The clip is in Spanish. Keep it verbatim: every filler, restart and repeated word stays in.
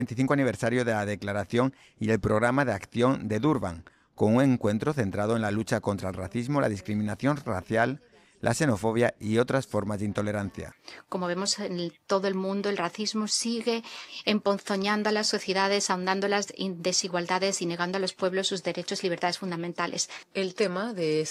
veinticinco aniversario de la Declaración y el Programa de Acción de Durban, con un encuentro centrado en la lucha contra el racismo, la discriminación racial, la xenofobia y otras formas de intolerancia. Como vemos en el, todo el mundo, el racismo sigue emponzoñando a las sociedades, ahondando las desigualdades y negando a los pueblos sus derechos y libertades fundamentales. El tema de